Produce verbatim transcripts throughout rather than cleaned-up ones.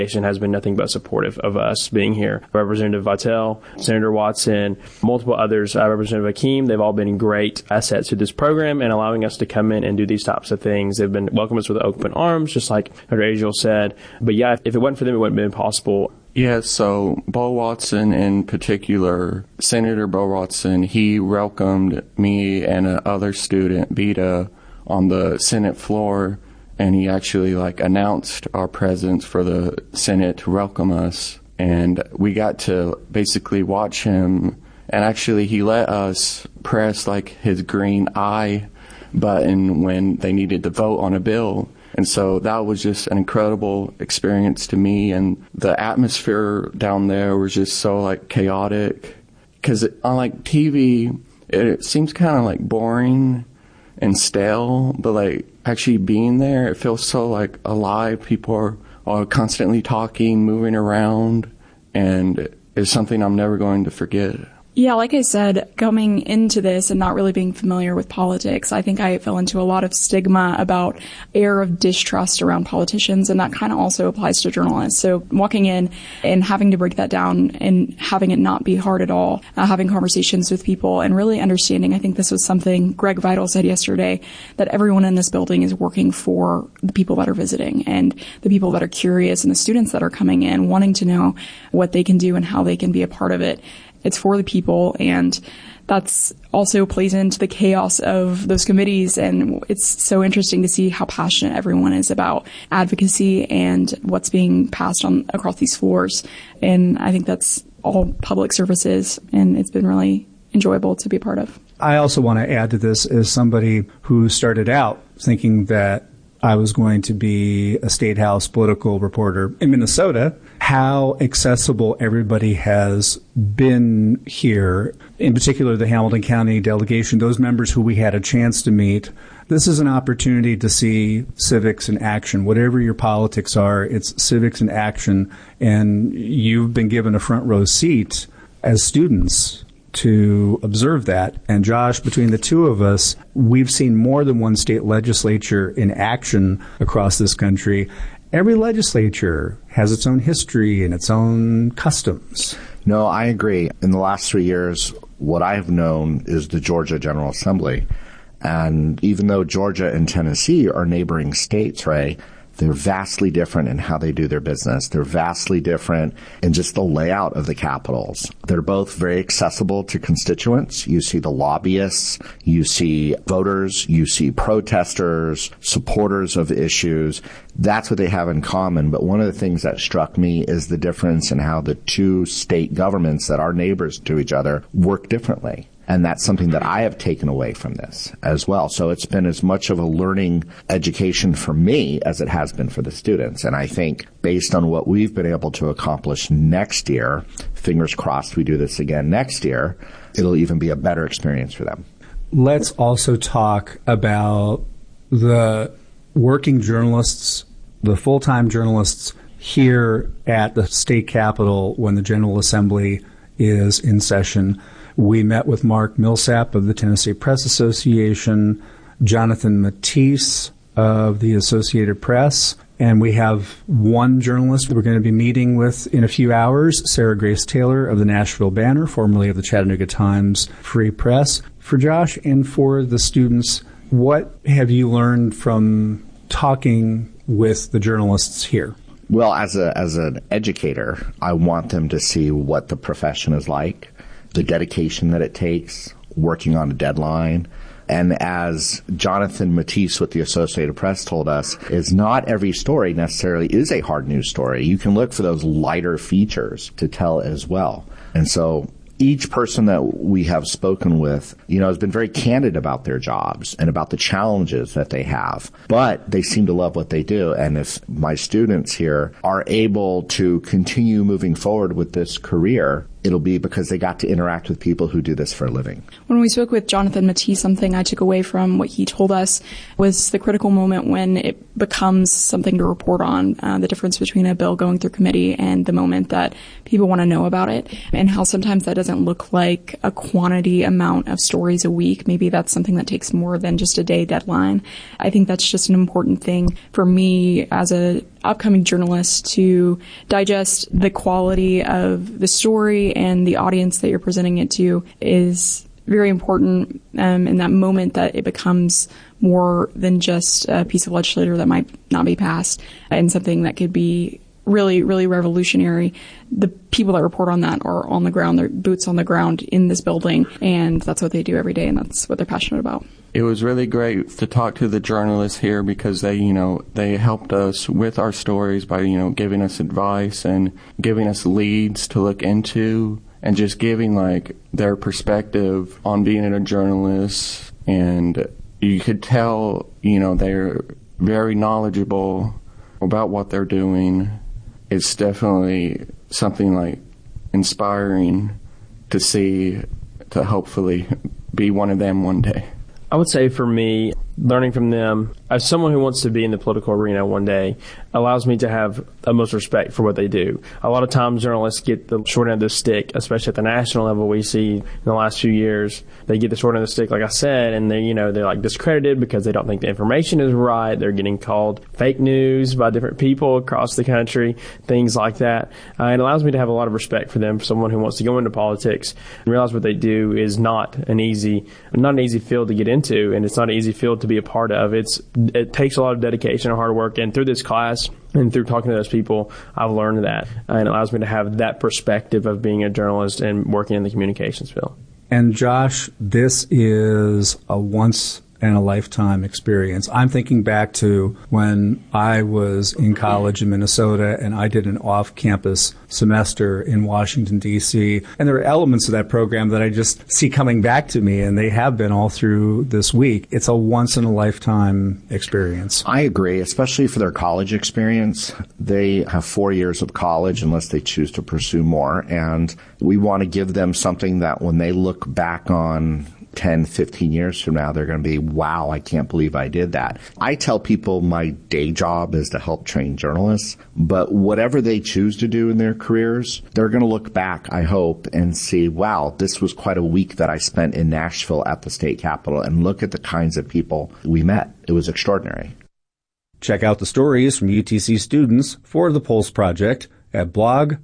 has been nothing but supportive of us being here. Representative Vitale, Senator Watson, multiple others, uh, Representative Akeem, they've all been great assets to this program and allowing us to come in and do these types of things. They've been welcome us with open arms, just like Doctor Aziel said. But yeah, if it wasn't for them, it wouldn't have been possible. Yeah, so Bo Watson in particular, Senator Bo Watson, he welcomed me and another student, Beta, on the Senate floor, and he actually like announced our presence for the Senate to welcome us. And we got to basically watch him, and actually he let us press like his green I button when they needed to vote on a bill. And so that was just an incredible experience to me. And the atmosphere down there was just so like chaotic, because on like T V, it, it seems kind of like boring and stale, but like actually being there, it feels so like alive. People are, are constantly talking, moving around, and it's something I'm never going to forget. Yeah, like I said, coming into this and not really being familiar with politics, I think I fell into a lot of stigma about air of distrust around politicians, and that kind of also applies to journalists. So walking in and having to break that down and having it not be hard at all, uh, having conversations with people and really understanding, I think this was something Greg Vidal said yesterday, that everyone in this building is working for the people that are visiting and the people that are curious and the students that are coming in, wanting to know what they can do and how they can be a part of it. It's for the people, and that's also plays into the chaos of those committees. And it's so interesting to see how passionate everyone is about advocacy and what's being passed on across these floors. And I think that's all public services, and it's been really enjoyable to be a part of. I also want to add to this as somebody who started out thinking that I was going to be a State House political reporter in Minnesota, how accessible everybody has been here, in particular the Hamilton County delegation, those members who we had a chance to meet. This is an opportunity to see civics in action. Whatever your politics are, it's civics in action, and you've been given a front row seat as students to observe that. And Josh, between the two of us, we've seen more than one state legislature in action across this country. Every legislature has its own history and its own customs. No, I agree. In the last three years, what I've known is the Georgia General Assembly. And even though Georgia and Tennessee are neighboring states, Ray, they're vastly different in how they do their business. They're vastly different in just the layout of the capitals. They're both very accessible to constituents. You see the lobbyists, you see voters, you see protesters, supporters of issues. That's what they have in common. But one of the things that struck me is the difference in how the two state governments that are neighbors to each other work differently. And that's something that I have taken away from this as well. So it's been as much of a learning education for me as it has been for the students. And I think based on what we've been able to accomplish next year, fingers crossed we do this again next year, it'll even be a better experience for them. Let's also talk about the working journalists, the full-time journalists here at the state capitol when the General Assembly is in session. We met with Mark Millsap of the Tennessee Press Association, Jonathan Matisse of the Associated Press, and we have one journalist we're going to be meeting with in a few hours, Sarah Grace Taylor of the Nashville Banner, formerly of the Chattanooga Times Free Press. For Josh and for the students, what have you learned from talking with the journalists here? Well, as a as an educator, I want them to see what the profession is like, the dedication that it takes, working on a deadline. And as Jonathan Matisse with the Associated Press told us, is not every story necessarily is a hard news story. You can look for those lighter features to tell as well. And so each person that we have spoken with, you know, has been very candid about their jobs and about the challenges that they have. But they seem to love what they do. And if my students here are able to continue moving forward with this career, it'll be because they got to interact with people who do this for a living. When we spoke with Jonathan Matisse, something I took away from what he told us was the critical moment when it becomes something to report on, uh, the difference between a bill going through committee and the moment that people want to know about it, and how sometimes that doesn't look like a quantity amount of stories a week. Maybe that's something that takes more than just a day deadline. I think that's just an important thing for me as a upcoming journalist to digest the quality of the story, and the audience that you're presenting it to is very important um, in that moment that it becomes more than just a piece of legislation that might not be passed and something that could be really, really revolutionary. The people that report on that are on the ground, they're boots on the ground in this building, and that's what they do every day, and that's what they're passionate about. It was really great to talk to the journalists here because they, you know, they helped us with our stories by, you know, giving us advice and giving us leads to look into and just giving, like, their perspective on being a journalist. And you could tell, you know, they're very knowledgeable about what they're doing. It's definitely something, like, inspiring to see, to hopefully be one of them one day. I would say for me, learning from them, as someone who wants to be in the political arena one day, allows me to have utmost respect for what they do. A lot of times journalists get the short end of the stick, especially at the national level. We see in the last few years, they get the short end of the stick, like I said, and they, you know, they're like discredited because they don't think the information is right. They're getting called fake news by different people across the country, things like that. Uh, it allows me to have a lot of respect for them, for someone who wants to go into politics and realize what they do is not an easy, not an easy field to get into, and it's not an easy field to be a part of. It's it takes a lot of dedication and hard work, and through this class and through talking to those people, I've learned that, and it allows me to have that perspective of being a journalist and working in the communications field. And Josh, this is a once in a lifetime experience. I'm thinking back to when I was in college in Minnesota and I did an off-campus semester in Washington, D C, and there are elements of that program that I just see coming back to me, and they have been all through this week. It's a once in a lifetime experience. I agree, especially for their college experience. They have four years of college unless they choose to pursue more, and we want to give them something that when they look back on ten, fifteen years from now, they're going to be, wow, I can't believe I did that. I tell people my day job is to help train journalists, but whatever they choose to do in their careers, they're going to look back, I hope, and see, wow, this was quite a week that I spent in Nashville at the state capitol, and look at the kinds of people we met. It was extraordinary. Check out the stories from U T C students for the Pulse Project at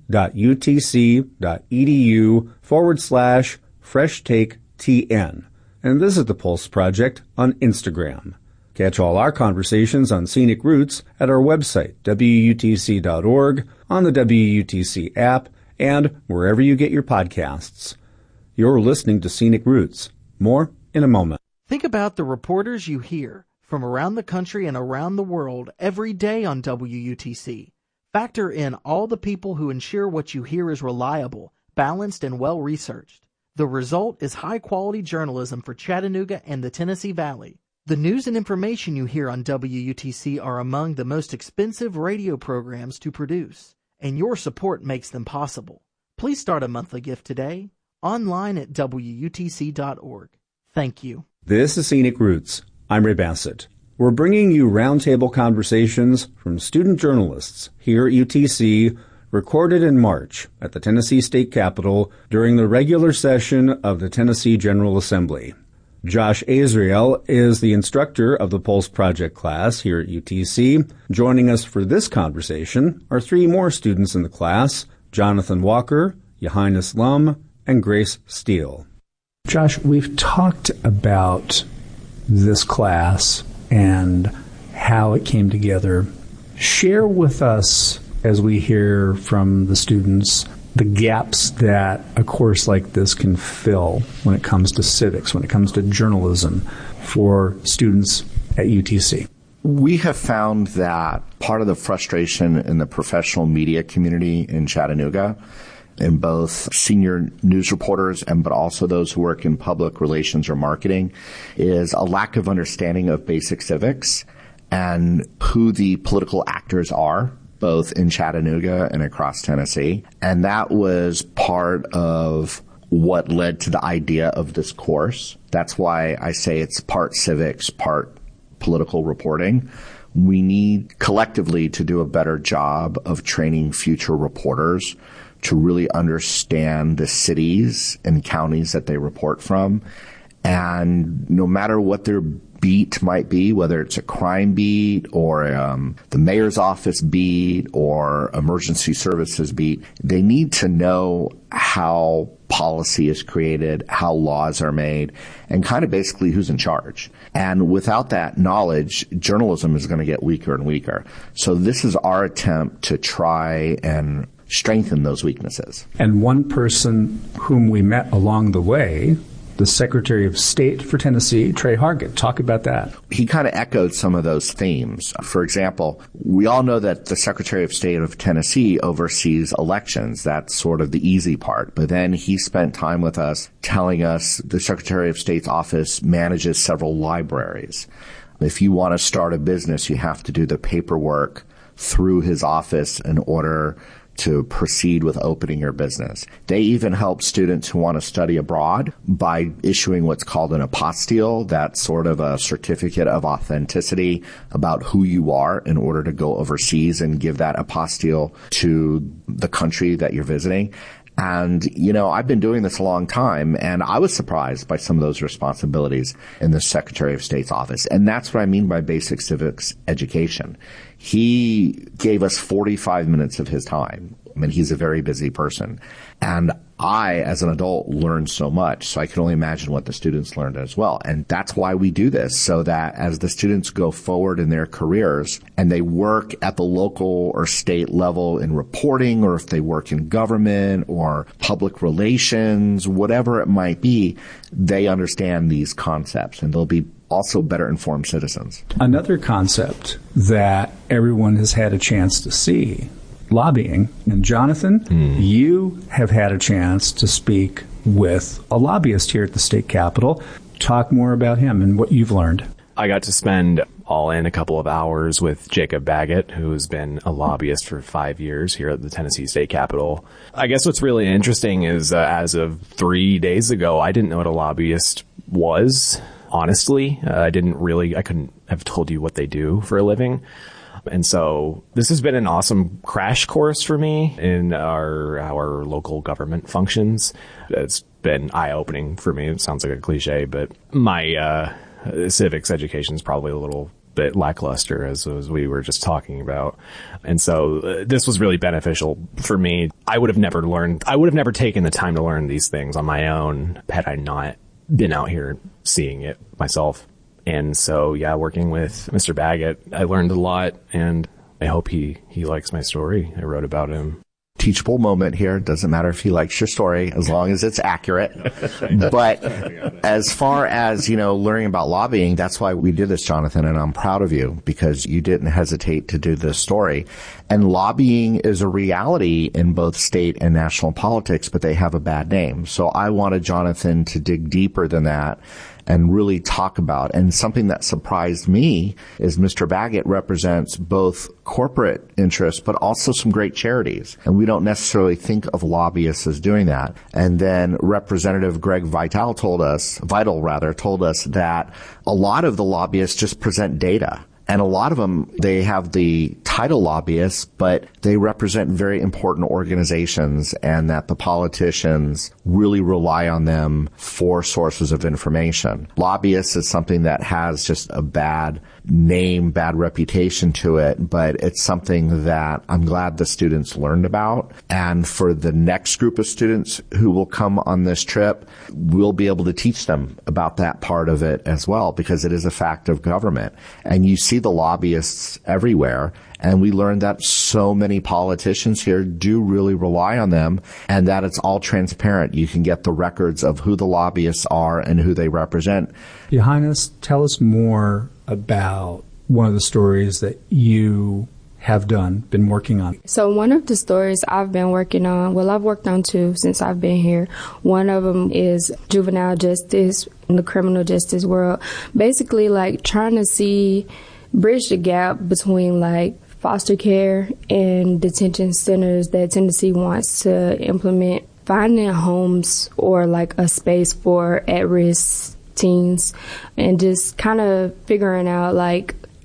blog.utc.edu forward slash fresh take T N, and visit the Pulse Project on Instagram. Catch all our conversations on Scenic Roots at our website, W U T C dot org, on the W U T C app, and wherever you get your podcasts. You're listening to Scenic Roots. More in a moment. Think about the reporters you hear from around the country and around the world every day on W U T C. Factor in all the people who ensure what you hear is reliable, balanced, and well-researched. The result is high-quality journalism for Chattanooga and the Tennessee Valley. The news and information you hear on W U T C are among the most expensive radio programs to produce, and your support makes them possible. Please start a monthly gift today, online at W U T C dot org. Thank you. This is Scenic Roots. I'm Ray Bassett. We're bringing you roundtable conversations from student journalists here at U T C, recorded in March at the Tennessee State Capitol during the regular session of the Tennessee General Assembly. Josh Azriel is the instructor of the Pulse Project class here at U T C. Joining us for this conversation are three more students in the class, Jonathan Walker, Johannes Lum, and Grace Steele. Josh, we've talked about this class and how it came together. Share with us, as we hear from the students, the gaps that a course like this can fill when it comes to civics, when it comes to journalism for students at U T C. We have found that part of the frustration in the professional media community in Chattanooga, in both senior news reporters and but also those who work in public relations or marketing, is a lack of understanding of basic civics and who the political actors are, both in Chattanooga and across Tennessee. And that was part of what led to the idea of this course. That's why I say it's part civics, part political reporting, we need collectively to do a better job of training future reporters to really understand the cities and counties that they report from. And no matter what their beat might be, whether it's a crime beat or um, the mayor's office beat or emergency services beat, they need to know how policy is created, how laws are made, and kind of basically who's in charge. And without that knowledge, journalism is going to get weaker and weaker. So this is our attempt to try and strengthen those weaknesses. And one person whom we met along the way, the Secretary of State for Tennessee, Trey Hargett. Talk about that. He kind of echoed some of those themes. For example, we all know that the Secretary of State of Tennessee oversees elections. That's sort of the easy part. But then he spent time with us telling us the Secretary of State's office manages several libraries. If you want to start a business, you have to do the paperwork through his office in order to proceed with opening your business. They even help students who want to study abroad by issuing what's called an apostille. That's sort of a certificate of authenticity about who you are in order to go overseas and give that apostille to the country that you're visiting. And, you know, I've been doing this a long time, and I was surprised by some of those responsibilities in the Secretary of State's office. And that's what I mean by basic civics education. He gave us forty-five minutes of his time. I mean, he's a very busy person. And I, as an adult, learned so much, so I can only imagine what the students learned as well. And that's why we do this, so that as the students go forward in their careers and they work at the local or state level in reporting, or if they work in government or public relations, whatever it might be, they understand these concepts and they'll be also better informed citizens. Another concept that everyone has had a chance to see, lobbying. And Jonathan, mm. you have had a chance to speak with a lobbyist here at the state capitol. Talk more about him and what you've learned. I got to spend all in a couple of hours with Jacob Baggett, who's been a lobbyist for five years here at the Tennessee State Capitol. I guess what's really interesting is uh, as of three days ago, I didn't know what a lobbyist was. Honestly, uh, I didn't really, I couldn't have told you what they do for a living. And so this has been an awesome crash course for me in our our local government functions. It's been eye-opening for me. It sounds like a cliche, but my uh, civics education is probably a little bit lackluster, as, as we were just talking about. And so uh, this was really beneficial for me. I would have never learned, I would have never taken the time to learn these things on my own had I not been out here seeing it myself. And so, yeah, working with Mister Baggett, I learned a lot, and I hope he, he likes my story. I wrote about him. Teachable moment here. Doesn't matter if he likes your story, as long as it's accurate. But as far as, you know, learning about lobbying, that's why we did this, Jonathan, and I'm proud of you because you didn't hesitate to do this story. And lobbying is a reality in both state and national politics, but they have a bad name. So I wanted Jonathan to dig deeper than that and really talk about. And something that surprised me is Mister Baggett represents both corporate interests, but also some great charities. And we don't necessarily think of lobbyists as doing that. And then Representative Greg Vital told us, Vital rather, told us that a lot of the lobbyists just present data. And a lot of them, they have the title lobbyists, but they represent very important organizations, and that the politicians really rely on them for sources of information. Lobbyists is something that has just a bad name, bad reputation to it, but it's something that I'm glad the students learned about. And for the next group of students who will come on this trip, we'll be able to teach them about that part of it as well, because it is a fact of government. And you see the lobbyists everywhere, and we learned that so many politicians here do really rely on them, and that it's all transparent. You can get the records of who the lobbyists are and who they represent. Johannes, tell us more about one of the stories that you have done, been working on. So one of the stories I've been working on, well, I've worked on two since I've been here. One of them is juvenile justice in the criminal justice world. Basically, like, trying to see, bridge the gap between, like, foster care and detention centers that Tennessee wants to implement, finding homes or, like, a space for at-risk teens, and just kind of figuring out, like,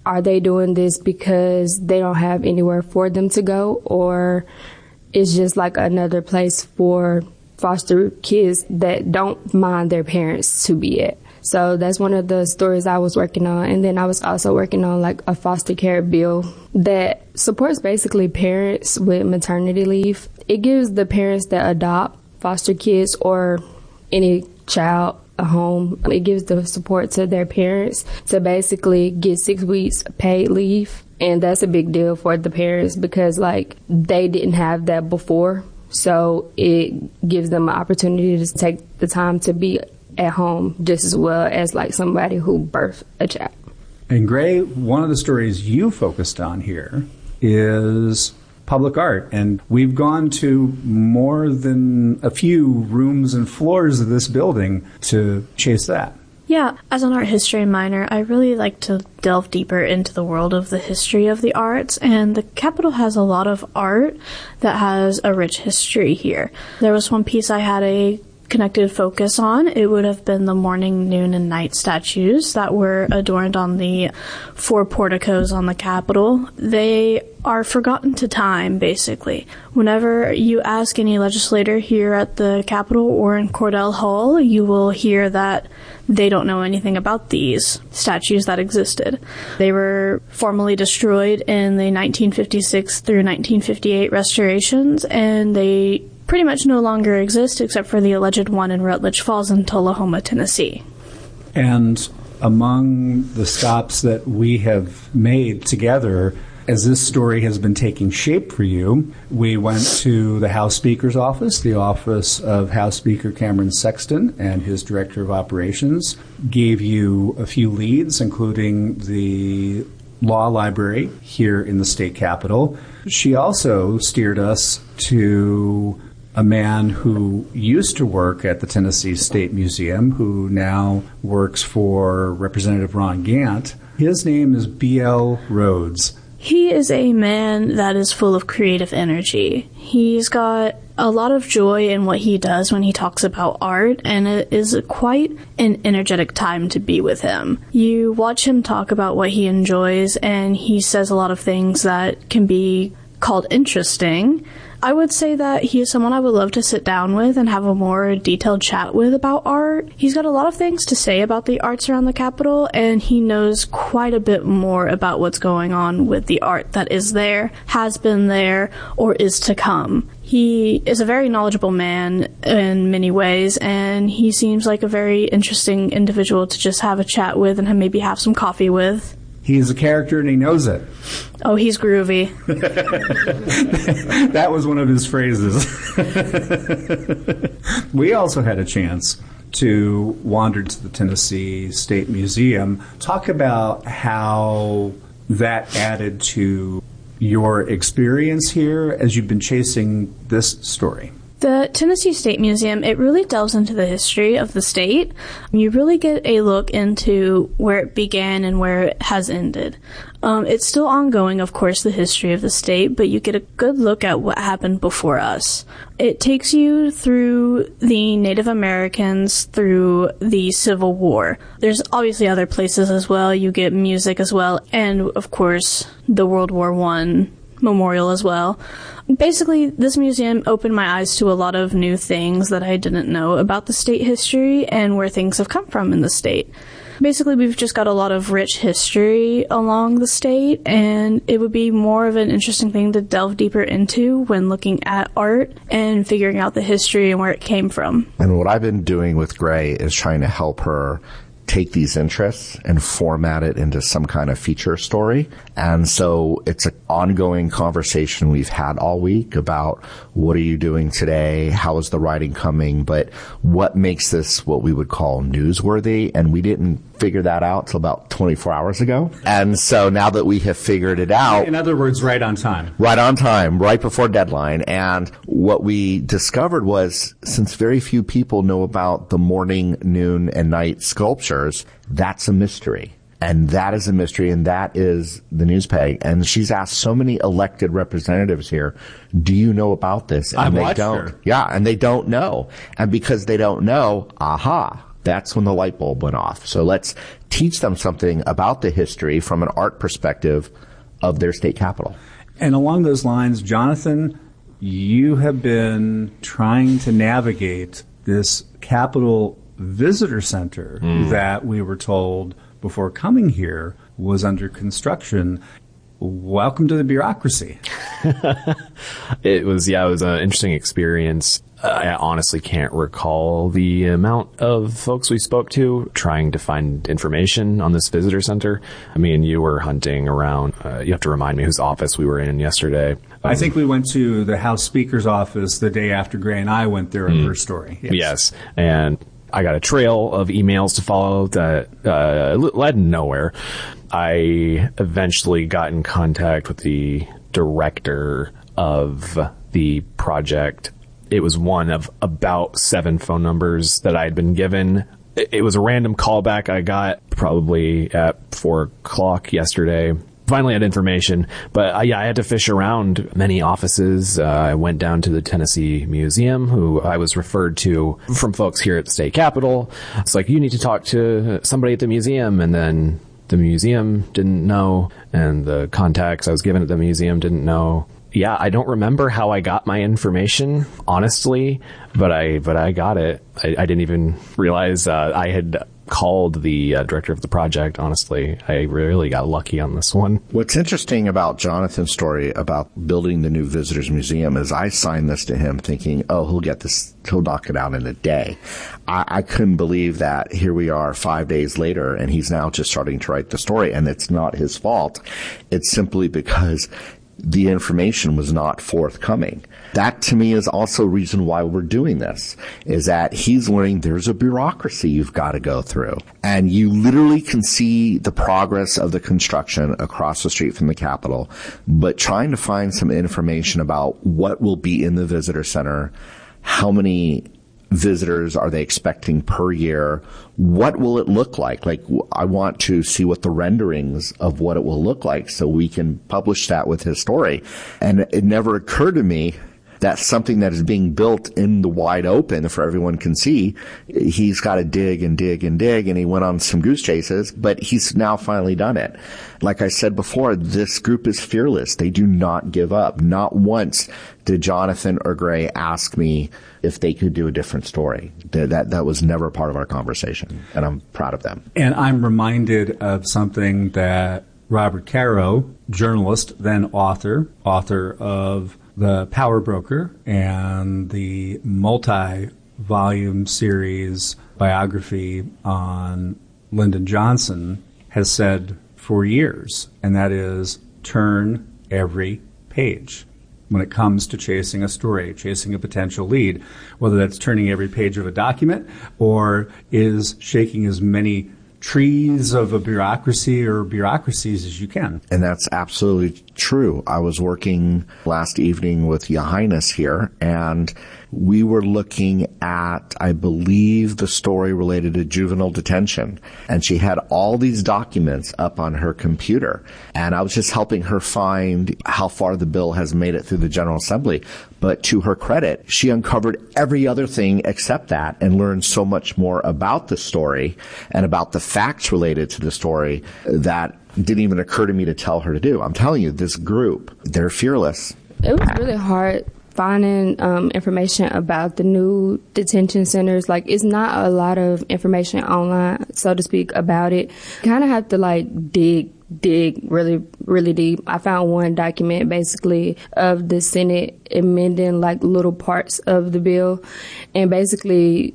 are they doing this because they don't have anywhere for them to go, or it's just like another place for foster kids that don't mind their parents to be at? So that's one of the stories I was working on. And then I was also working on like a foster care bill that supports basically parents with maternity leave. It gives the parents that adopt foster kids or any child a home, it gives the support to their parents to basically get six weeks paid leave. And that's a big deal for the parents because like they didn't have that before. So it gives them an opportunity to take the time to be at home just as well as like somebody who birthed a child. And Gray, one of the stories you focused on here is public art. And we've gone to more than a few rooms and floors of this building to chase that. Yeah, as an art history minor, I really like to delve deeper into the world of the history of the arts, and the Capitol has a lot of art that has a rich history here. There was one piece I had a connected focus on. It would have been the morning, noon, and night statues that were adorned on the four porticos on the Capitol. They are forgotten to time, basically. Whenever you ask any legislator here at the Capitol or in Cordell Hall, you will hear that they don't know anything about these statues that existed. They were formally destroyed in the nineteen fifty-six through nineteen fifty-eight restorations, and they pretty much no longer exist except for the alleged one in Rutledge Falls in Tullahoma, Tennessee. And among the stops that we have made together, as this story has been taking shape for you, we went to the House Speaker's office, the office of House Speaker Cameron Sexton and his Director of Operations, gave you a few leads, including the law library here in the state capitol. She also steered us to a man who used to work at the Tennessee State Museum, who now works for Representative Ron Gant. His name is B L Rhodes. He is a man that is full of creative energy. He's got a lot of joy in what he does when he talks about art, and it is quite an energetic time to be with him. You watch him talk about what he enjoys, and he says a lot of things that can be called interesting. I would say that he is someone I would love to sit down with and have a more detailed chat with about art. He's got a lot of things to say about the arts around the Capitol, and he knows quite a bit more about what's going on with the art that is there, has been there, or is to come. He is a very knowledgeable man in many ways, and he seems like a very interesting individual to just have a chat with and maybe have some coffee with. He's a character and he knows it. Oh, he's groovy. That was one of his phrases. We also had a chance to wander to the Tennessee State Museum. Talk about how that added to your experience here as you've been chasing this story. The Tennessee State Museum, it really delves into the history of the state. You really get a look into where it began and where it has ended. Um, it's still ongoing, of course, the history of the state, but you get a good look at what happened before us. It takes you through the Native Americans, through the Civil War. There's obviously other places as well. You get music as well, and, of course, the World War One memorial as well. Basically, this museum opened my eyes to a lot of new things that I didn't know about the state history and where things have come from in the state. Basically, we've just got a lot of rich history along the state, and it would be more of an interesting thing to delve deeper into when looking at art and figuring out the history and where it came from. And what I've been doing with Gray is trying to help her take these interests and format it into some kind of feature story. And so it's an ongoing conversation we've had all week about what are you doing today? How is the writing coming? But what makes this what we would call newsworthy? And we didn't figure that out till about twenty-four hours ago. And so now that we have figured it out. In other words, right on time. Right on time, right before deadline. And what we discovered was, since very few people know about the morning, noon, and night sculptures, that's a mystery. And that is a mystery, and that is the news peg. And she's asked so many elected representatives here, do you know about this? And I've they watched don't. her. Yeah, and they don't know. And because they don't know, aha, that's when the light bulb went off. So let's teach them something about the history from an art perspective of their state capital. And along those lines, Jonathan, you have been trying to navigate this Capitol Visitor Center mm. that we were told before coming here was under construction. Welcome to the bureaucracy. It was, yeah, it was an interesting experience. I honestly can't recall the amount of folks we spoke to trying to find information on this visitor center. I mean, you were hunting around. Uh, you have to remind me whose office we were in yesterday. Um, I think we went to the House Speaker's office the day after Gray and I went there in mm, her story. Yes. yes. And I got a trail of emails to follow that uh, led nowhere. I eventually got in contact with the director of the project. It was one of about seven phone numbers that I had been given. It was a random callback I got probably at four o'clock yesterday. Finally had information, but uh, yeah, I had to fish around many offices. Uh, I went down to the Tennessee Museum, who I was referred to from folks here at the state capitol. It's like, you need to talk to somebody at the museum, and then the museum didn't know, and the contacts I was given at the museum didn't know. Yeah, I don't remember how I got my information, honestly, but I but I got it. I, I didn't even realize uh, I had called the uh, director of the project, honestly. I really got lucky on this one. What's interesting about Jonathan's story about building the new Visitors Museum is I signed this to him thinking, oh, he'll get this, he'll knock it out in a day. I, I couldn't believe that here we are five days later and he's now just starting to write the story, and it's not his fault. It's simply because the information was not forthcoming. That, to me, is also a reason why we're doing this, is that he's learning there's a bureaucracy you've got to go through. And you literally can see the progress of the construction across the street from the Capitol, but trying to find some information about what will be in the visitor center, how many visitors are they expecting per year? What will it look like? Like, I want to see what the renderings of what it will look like so we can publish that with his story. And it never occurred to me that something that is being built in the wide open for everyone can see, he's got to dig and dig and dig, and he went on some goose chases, but he's now finally done it. Like I said before, this group is fearless. They do not give up. Not once did Jonathan or Gray ask me if they could do a different story. That, that was never part of our conversation, and I'm proud of them. And I'm reminded of something that Robert Caro, journalist, then author, author of The Power Broker and the multi-volume series biography on Lyndon Johnson, has said for years, and that is, turn every page. When it comes to chasing a story, chasing a potential lead, whether that's turning every page of a document or is shaking as many trees of a bureaucracy or bureaucracies as you can. And that's absolutely true. I was working last evening with Your Highness here, and we were looking at, I believe, the story related to juvenile detention. And she had all these documents up on her computer. And I was just helping her find how far the bill has made it through the General Assembly. But to her credit, she uncovered every other thing except that and learned so much more about the story and about the facts related to the story that didn't even occur to me to tell her to do. I'm telling you, this group, they're fearless. It was really hard finding um, information about the new detention centers. Like, it's not a lot of information online, so to speak, about it. You kind of have to, like, dig, dig really, really deep. I found one document, basically, of the Senate amending, like, little parts of the bill and basically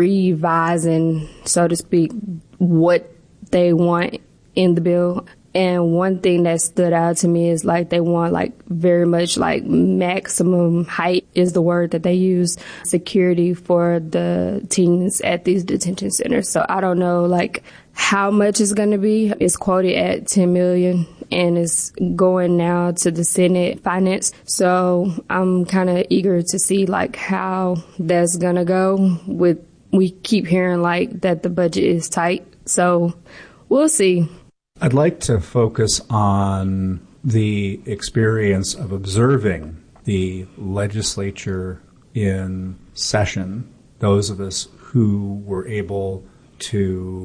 revising, so to speak, what they want in the bill. And one thing that stood out to me is, like, they want, like, very much, like, maximum height is the word that they use, security for the teens at these detention centers. So I don't know, like, how much it's going to be. It's quoted at ten million dollars, and it's going now to the Senate Finance. So I'm kind of eager to see, like, how that's going to go. With, we keep hearing, like, that the budget is tight. So we'll see. I'd like to focus on the experience of observing the legislature in session, those of us who were able to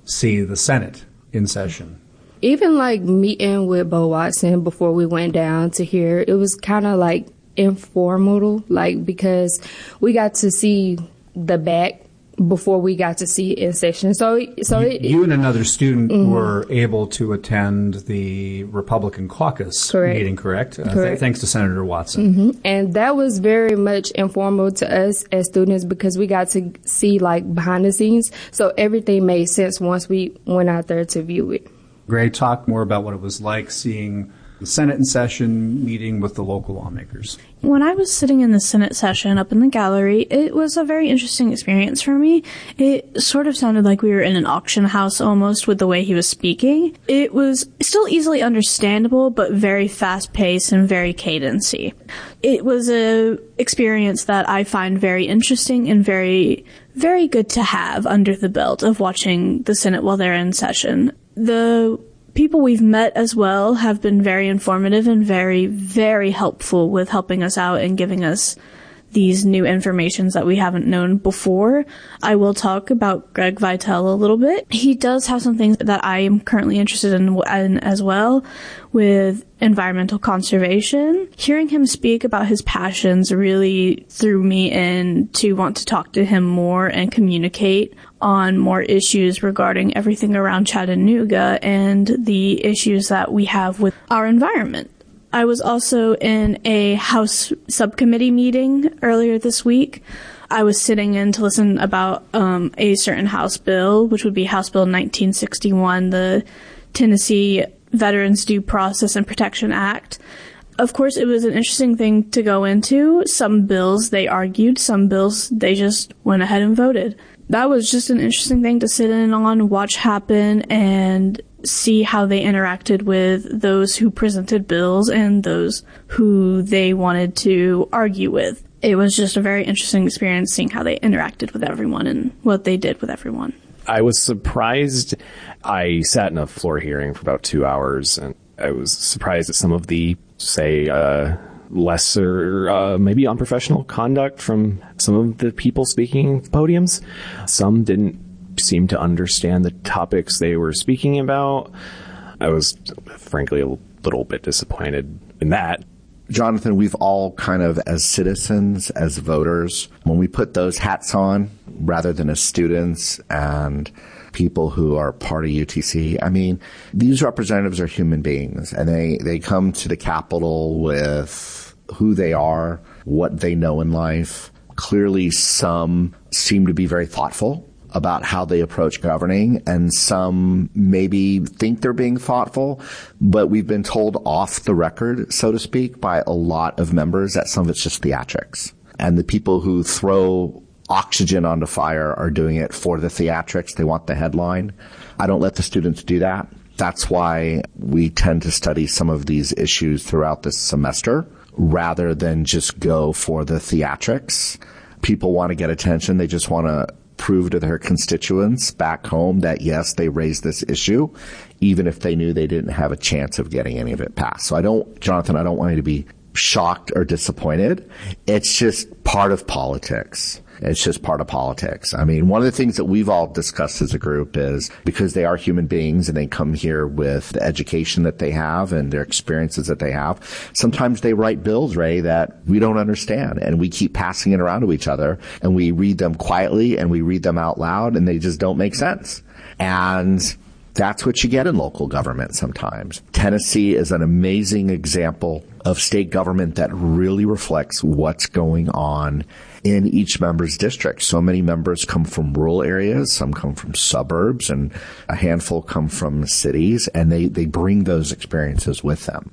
see the Senate in session? Even like meeting with Bo Watson before we went down to here, it was kind of like informal, like because we got to see the back before we got to see it in session. So, so you, it, you and another student mm-hmm. were able to attend the Republican caucus correct. meeting, correct? Uh, correct. th- thanks to Senator Watson. Mm-hmm. And that was very much informal to us as students because we got to see like behind the scenes. So everything made sense once we went out there to view it. Gray, talk more about what it was like seeing the Senate in session, meeting with the local lawmakers. When I was sitting in the Senate session up in the gallery, it was a very interesting experience for me. It sort of sounded like we were in an auction house almost with the way he was speaking. It was still easily understandable, but very fast-paced and very cadency. It was a experience that I find very interesting and very, very good to have under the belt of watching the Senate while they're in session. The people we've met as well have been very informative and very, very helpful with helping us out and giving us these new informations that we haven't known before. I will talk about Greg Vitale a little bit. He does have some things that I am currently interested in, in as well with environmental conservation. Hearing him speak about his passions really threw me in to want to talk to him more and communicate on more issues regarding everything around Chattanooga and the issues that we have with our environment. I was also in a House subcommittee meeting earlier this week. I was sitting in to listen about um, a certain House bill, which would be House Bill nineteen sixty-one, the Tennessee Veterans Due Process and Protection Act. Of course, it was an interesting thing to go into. Some bills they argued, some bills they just went ahead and voted. That was just an interesting thing to sit in on, watch happen, and see how they interacted with those who presented bills and those who they wanted to argue with. It was just a very interesting experience seeing how they interacted with everyone and what they did with everyone. I was surprised. I sat in a floor hearing for about two hours, and I was surprised at some of the, say, uh, lesser, uh, maybe unprofessional conduct from some of the people speaking at the podiums. Some didn't seem to understand the topics they were speaking about. I was, frankly, a little bit disappointed in that. Jonathan, we've all kind of, as citizens, as voters, when we put those hats on, rather than as students and people who are part of U T C, I mean, these representatives are human beings, and they, they come to the Capitol with who they are, what they know in life. Clearly, some seem to be very thoughtful about how they approach governing, and some maybe think they're being thoughtful, but we've been told off the record, so to speak, by a lot of members that some of it's just theatrics. And the people who throw oxygen onto fire are doing it for the theatrics. They want the headline. I don't let the students do that. That's why we tend to study some of these issues throughout this semester rather than just go for the theatrics. People want to get attention. They just want to prove to their constituents back home that, yes, they raised this issue, even if they knew they didn't have a chance of getting any of it passed. So I don't, Jonathan, I don't want you to be shocked or disappointed. It's just part of politics. It's just part of politics. I mean, one of the things that we've all discussed as a group is because they are human beings and they come here with the education that they have and their experiences that they have, sometimes they write bills, Ray, that we don't understand, and we keep passing it around to each other, and we read them quietly and we read them out loud, and they just don't make sense. And that's what you get in local government sometimes. Tennessee is an amazing example of state government that really reflects what's going on in each member's district. So many members come from rural areas, some come from suburbs, and a handful come from cities, and they, they bring those experiences with them.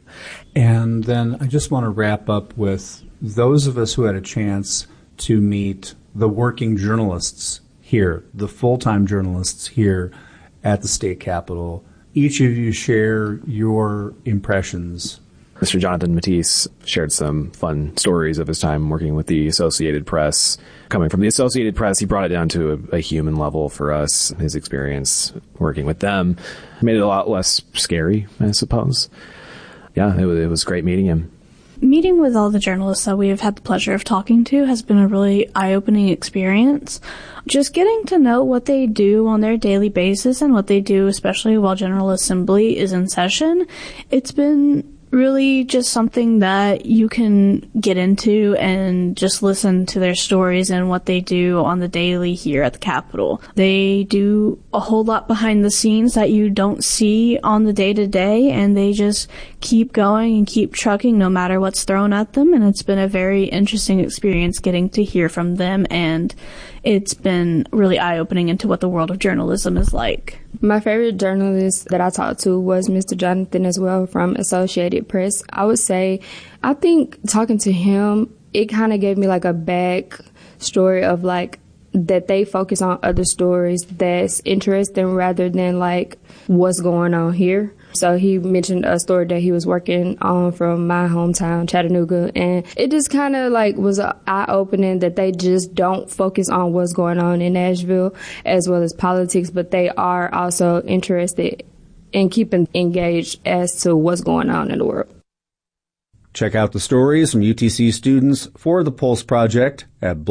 And then I just want to wrap up with those of us who had a chance to meet the working journalists here, the full-time journalists here at the state capitol. Each of you share your impressions. Mister Jonathan Matisse shared some fun stories of his time working with the Associated Press. Coming from the Associated Press, he brought it down to a, a human level for us. His experience working with them made it a lot less scary, I suppose. Yeah, it was, it was great meeting him. Meeting with all the journalists that we have had the pleasure of talking to has been a really eye-opening experience. Just getting to know what they do on their daily basis and what they do, especially while General Assembly is in session, it's been really just something that you can get into and just listen to their stories and what they do on the daily here at the Capitol. They do a whole lot behind the scenes that you don't see on the day-to-day, and they just keep going and keep trucking no matter what's thrown at them, and it's been a very interesting experience getting to hear from them, and it's been really eye-opening into what the world of journalism is like. My favorite journalist that I talked to was Mister Jonathan as well from Associated Press. I would say, I think talking to him, it kind of gave me like a back story of like that they focus on other stories that's interesting rather than like what's going on here. So he mentioned a story that he was working on from my hometown, Chattanooga, and it just kind of like was eye-opening that they just don't focus on what's going on in Nashville as well as politics, but they are also interested in keeping engaged as to what's going on in the world. Check out the stories from U T C students for the Pulse Project at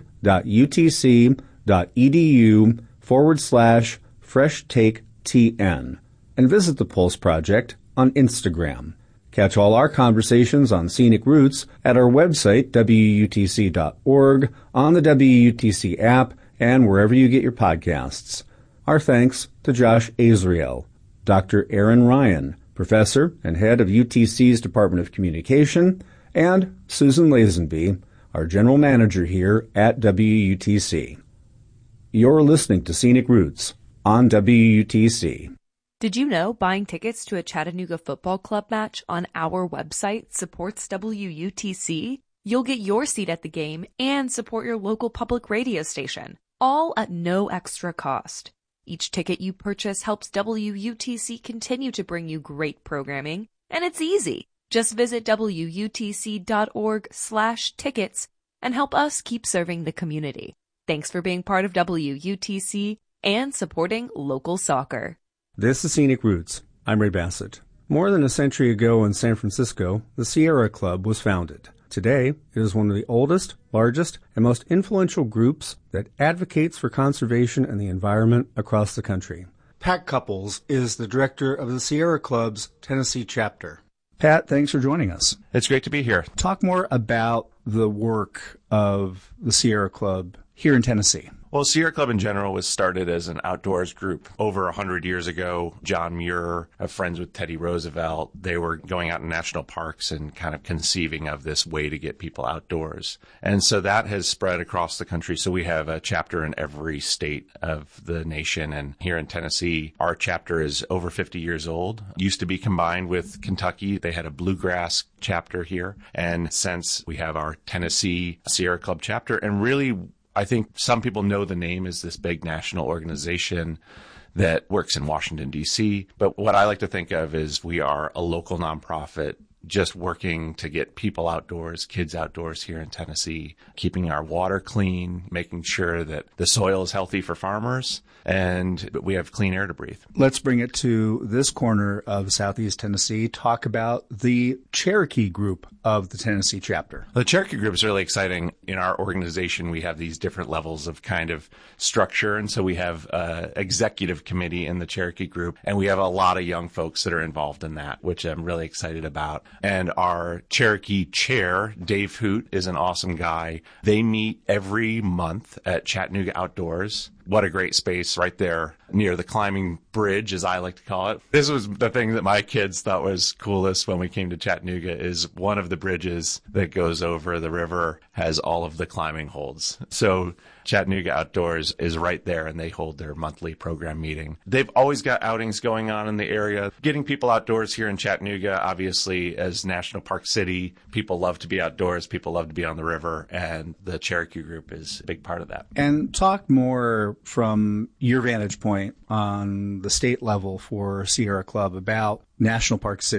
blog.utc.edu forward slash fresh take TN. And visit the Pulse Project on Instagram. Catch all our conversations on Scenic Roots at our website, W U T C dot org, on the W U T C app, and wherever you get your podcasts. Our thanks to Josh Azriel, Doctor Aaron Ryan, Professor and Head of U T C's Department of Communication, and Susan Lazenby, our General Manager here at W U T C. You're listening to Scenic Roots on W U T C. Did you know buying tickets to a Chattanooga Football Club match on our website supports W U T C? You'll get your seat at the game and support your local public radio station, all at no extra cost. Each ticket you purchase helps W U T C continue to bring you great programming, and it's easy. Just visit W U T C dot org slash tickets and help us keep serving the community. Thanks for being part of W U T C and supporting local soccer. This is Scenic Roots. I'm Ray Bassett. More than a century ago in San Francisco, the Sierra Club was founded. Today, it is one of the oldest, largest, and most influential groups that advocates for conservation and the environment across the country. Pat Couples is the director of the Sierra Club's Tennessee chapter. Pat, thanks for joining us. It's great to be here. Talk more about the work of the Sierra Club here in Tennessee. Well, Sierra Club in general was started as an outdoors group over one hundred years ago. John Muir, a friends with Teddy Roosevelt, they were going out in national parks and kind of conceiving of this way to get people outdoors. And so that has spread across the country. So we have a chapter in every state of the nation. And here in Tennessee, our chapter is over fifty years old. Used to be combined with Kentucky. They had a bluegrass chapter here. And since we have our Tennessee Sierra Club chapter, and really I think some people know the name as this big national organization that works in Washington, D C. But what I like to think of is we are a local nonprofit just working to get people outdoors, kids outdoors here in Tennessee, keeping our water clean, making sure that the soil is healthy for farmers, and we have clean air to breathe. Let's bring it to this corner of Southeast Tennessee. Talk about the Cherokee group of the Tennessee chapter. The Cherokee group is really exciting. In our organization, we have these different levels of kind of structure. And so we have an executive committee in the Cherokee group, and we have a lot of young folks that are involved in that, which I'm really excited about. And our Cherokee chair, Dave Hoot, is an awesome guy. They meet every month at Chattanooga Outdoors. What a great space right there near the climbing bridge, as I like to call it. This was the thing that my kids thought was coolest when we came to Chattanooga, is one of the bridges that goes over the river has all of the climbing holds. So Chattanooga Outdoors is right there, and they hold their monthly program meeting. They've always got outings going on in the area. Getting people outdoors here in Chattanooga, obviously, as National Park City, people love to be outdoors, people love to be on the river, and the Cherokee group is a big part of that. And talk more from your vantage point on the state level for Sierra Club about National Park City.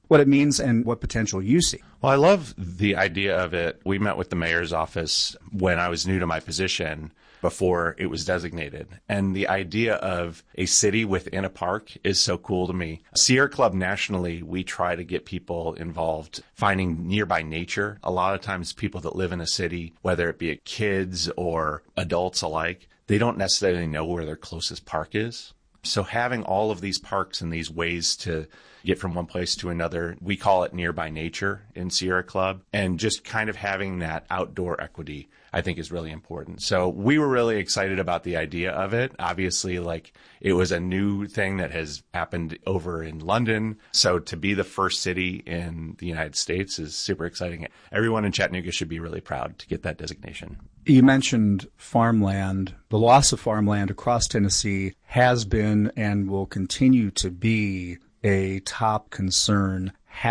what it means and what potential you see. Well, I love the idea of it. We met with the mayor's office when I was new to my position before it was designated. And the idea of a city within a park is so cool to me. Sierra Club nationally, we try to get people involved finding nearby nature. A lot of times people that live in a city, whether it be kids or adults alike, they don't necessarily know where their closest park is. So having all of these parks and these ways to get from one place to another, we call it nearby nature in Sierra Club, and just kind of having that outdoor equity, I think, is really important. So we were really excited about the idea of it. Obviously, like, it was a new thing that has happened over in London. So to be the first city in the United States is super exciting. Everyone in Chattanooga should be really proud to get that designation. You mentioned farmland. The loss of farmland across Tennessee has been and will continue to be a top concern.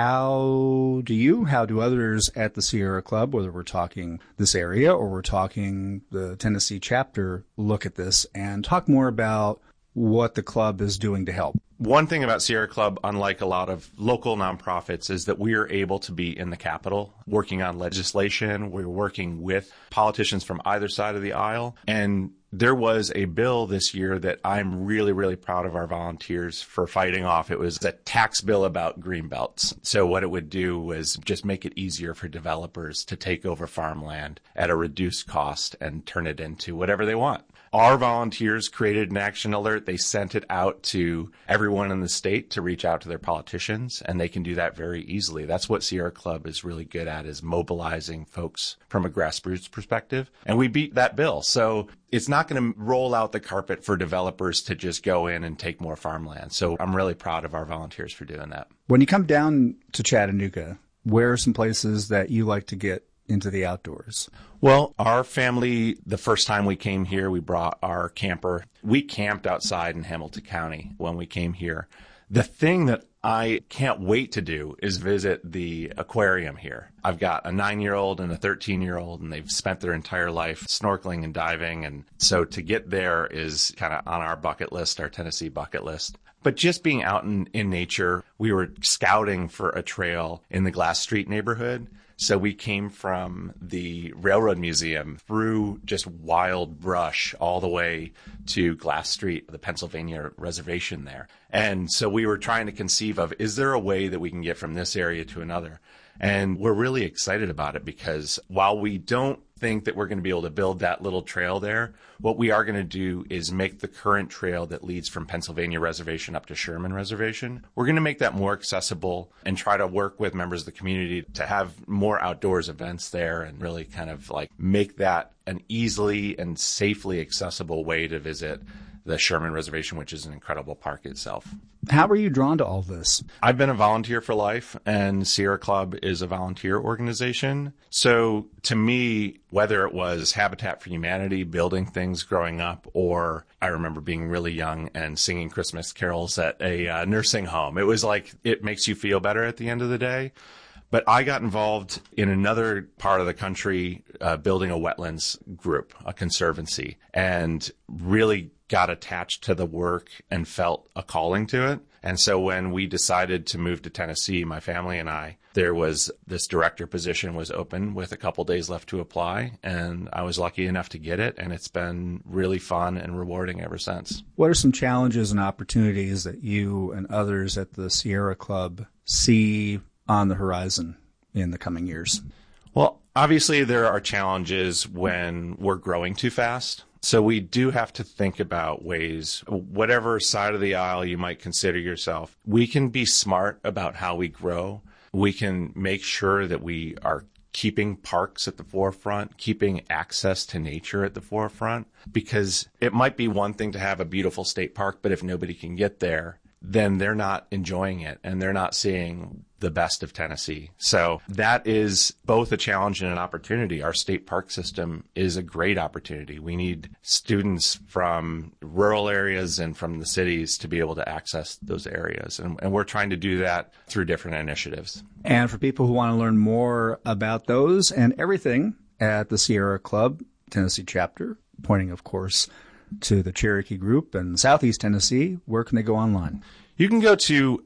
How do you, how do others at the Sierra Club, whether we're talking this area or we're talking the Tennessee chapter, look at this and talk more about what the club is doing to help? One thing about Sierra Club, unlike a lot of local nonprofits, is that we are able to be in the Capitol working on legislation. We're working with politicians from either side of the aisle. And there was a bill this year that I'm really, really proud of our volunteers for fighting off. It was a tax bill about green belts. So what it would do was just make it easier for developers to take over farmland at a reduced cost and turn it into whatever they want. Our volunteers created an action alert. They sent it out to everyone in the state to reach out to their politicians, and they can do that very easily. That's what Sierra Club is really good at, is mobilizing folks from a grassroots perspective. And we beat that bill. So it's not going to roll out the carpet for developers to just go in and take more farmland. So I'm really proud of our volunteers for doing that. When you come down to Chattanooga, where are some places that you like to get into the outdoors? Well, our family, the first time we came here, we brought our camper. We camped outside in Hamilton County when we came here. The thing that I can't wait to do is visit the aquarium here. I've got a nine-year-old and a thirteen-year-old, and they've spent their entire life snorkeling and diving. And so to get there is kind of on our bucket list, our Tennessee bucket list. But just being out in, in nature, we were scouting for a trail in the Glass Street neighborhood. So we came from the Railroad Museum through just wild brush all the way to Glass Street, the Pennsylvania reservation there. And so we were trying to conceive of, is there a way that we can get from this area to another? And we're really excited about it because while we don't think that we're going to be able to build that little trail there, what we are going to do is make the current trail that leads from Pennsylvania Reservation up to Sherman Reservation. We're going to make that more accessible and try to work with members of the community to have more outdoors events there and really kind of like make that an easily and safely accessible way to visit the Sherman Reservation, which is an incredible park itself. How were you drawn to all this? I've been a volunteer for life, and Sierra Club is a volunteer organization. So to me, whether it was Habitat for Humanity, building things growing up, or I remember being really young and singing Christmas carols at a uh, nursing home, it was like it makes you feel better at the end of the day. But I got involved in another part of the country, uh, building a wetlands group, a conservancy, and really got attached to the work and felt a calling to it. And so when we decided to move to Tennessee, my family and I, there was this director position was open with a couple days left to apply. And I was lucky enough to get it. And it's been really fun and rewarding ever since. What are some challenges and opportunities that you and others at the Sierra Club see on the horizon in the coming years? Well, obviously there are challenges when we're growing too fast. So we do have to think about ways, whatever side of the aisle you might consider yourself, we can be smart about how we grow. We can make sure that we are keeping parks at the forefront, keeping access to nature at the forefront, because it might be one thing to have a beautiful state park, but if nobody can get there, then they're not enjoying it and they're not seeing the best of Tennessee. So that is both a challenge and an opportunity. Our state park system is a great opportunity. We need students from rural areas and from the cities to be able to access those areas. And, and we're trying to do that through different initiatives. And for people who want to learn more about those and everything at the Sierra Club Tennessee chapter, pointing, of course, to the Cherokee Group in Southeast Tennessee, where can they go online? You can go to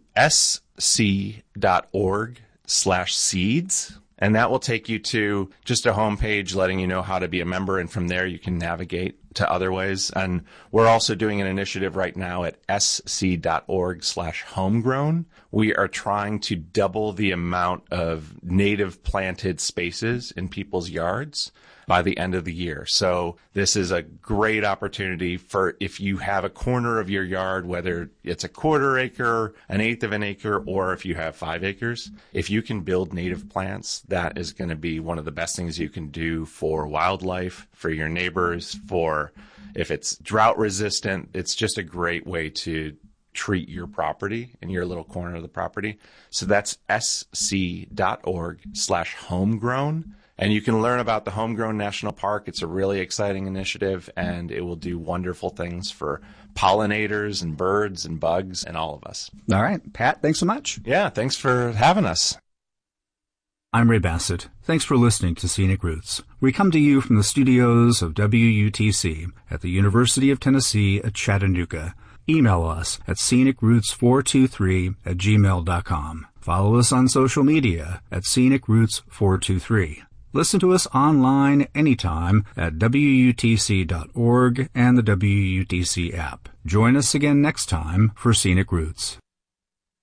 sc.org slash seeds. And that will take you to just a homepage letting you know how to be a member. And from there, you can navigate to other ways. And we're also doing an initiative right now at sc.org slash homegrown. We are trying to double the amount of native planted spaces in people's yards by the end of the year. So this is a great opportunity for if you have a corner of your yard, whether it's a quarter acre, an eighth of an acre, or if you have five acres, if you can build native plants, that is going to be one of the best things you can do for wildlife, for your neighbors, for if it's drought resistant. It's just a great way to treat your property in your little corner of the property. So that's sc.org slash homegrown. And you can learn about the Homegrown National Park. It's a really exciting initiative, and it will do wonderful things for pollinators and birds and bugs and all of us. All right. Pat, thanks so much. Yeah, thanks for having us. I'm Ray Bassett. Thanks for listening to Scenic Roots. We come to you from the studios of W U T C at the University of Tennessee at Chattanooga. Email us at scenic roots four two three at gmail dot com. Follow us on social media at scenic roots four two three. Listen to us online anytime at W U T C dot org and the W U T C app. Join us again next time for Scenic Roots.